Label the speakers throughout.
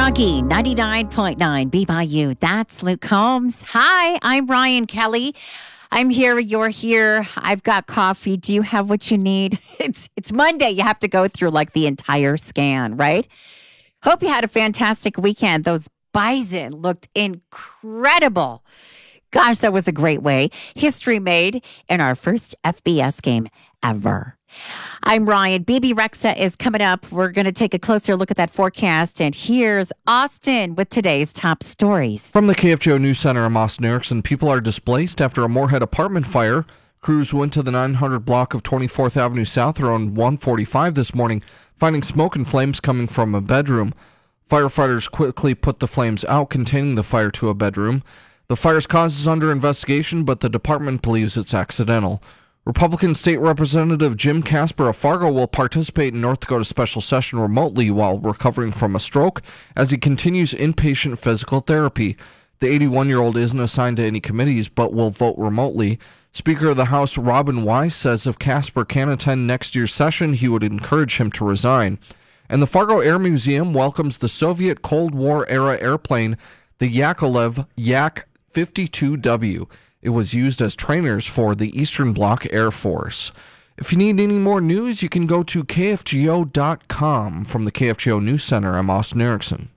Speaker 1: Froggy 99.9 Be By You. That's Luke Combs. Hi, I'm Ryan Kelly. I'm here. You're here. I've got coffee. Do you have what you need? It's Monday. You have to go through like the entire scan, right? Hope you had a fantastic weekend. Those bison looked incredible. Gosh, that was a great way. History made in our first FBS game ever. I'm Ryan. BB Rexa is coming up. We're going to take a closer look at that forecast. And here's Austin with today's top stories.
Speaker 2: From the KFGO News Center, I'm Austin Erickson. People are displaced after a Moorhead apartment fire. Crews went to the 900 block of 24th Avenue South around 1:45 this morning, finding smoke and flames coming from a bedroom. Firefighters quickly put the flames out, containing the fire to a bedroom. The fire's cause is under investigation, but the department believes it's accidental. Republican State Representative Jim Casper of Fargo will participate in North Dakota special session remotely while recovering from a stroke as he continues inpatient physical therapy. The 81-year-old isn't assigned to any committees but will vote remotely. Speaker of the House Robin Wise says if Casper can attend next year's session, he would encourage him to resign. And the Fargo Air Museum welcomes the Soviet Cold War-era airplane, the Yakolev Yak-52W. It was used as trainers for the Eastern Bloc Air Force. If you need any more news, you can go to KFGO.com. From the KFGO News Center, I'm Austin Erickson.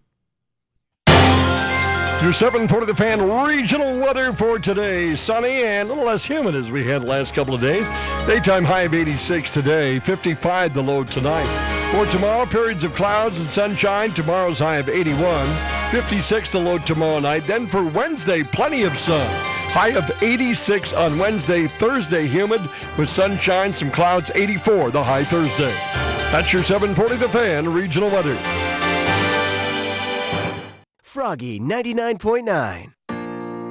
Speaker 3: Your 740 The Fan regional weather for today. Sunny and a little less humid as we had the last couple of days. Daytime high of 86 today, 55 the low tonight. For tomorrow, periods of clouds and sunshine. Tomorrow's high of 81, 56 the low tomorrow night. Then for Wednesday, plenty of sun. High of 86 on Wednesday. Thursday, humid with sunshine, some clouds, 84 the high Thursday. That's your 740 The Fan regional weather.
Speaker 4: Froggy 99.9.